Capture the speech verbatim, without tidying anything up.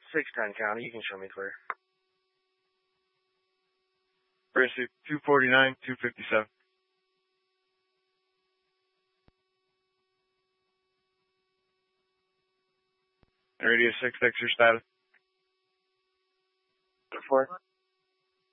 six ten county, you can show me clear. Pursuit two forty-nine, two fifty-seven. Radio six six, your status. Four.